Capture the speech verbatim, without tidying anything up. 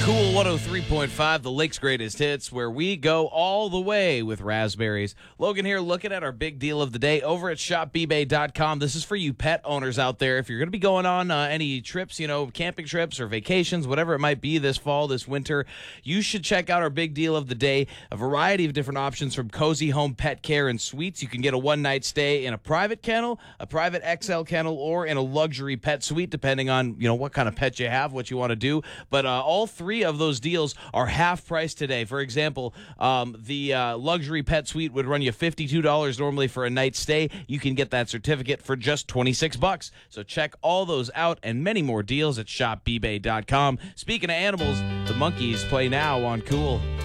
Cool one oh three point five, the Lake's greatest hits, where we go all the way with raspberries. Logan here looking at our big deal of the day over at shop b bay dot com. This is for you pet owners out there. If you're going to be going on uh, any trips, you know, camping trips or vacations, whatever it might be this fall, this winter, you should check out our big deal of the day. A variety of different options from Cozy Home Pet Care and Suites. You can get a one-night stay in a private kennel, a private X L kennel, or in a luxury pet suite, depending on, you know, what kind of pet you have, what you want to do. But uh, all three of those deals are half price today. For example, um, the uh, luxury pet suite would run you fifty-two dollars normally for a night's stay. You can get that certificate for just twenty-six bucks. So check all those out and many more deals at shop b bay dot com. Speaking of animals, the monkeys play now on Cool.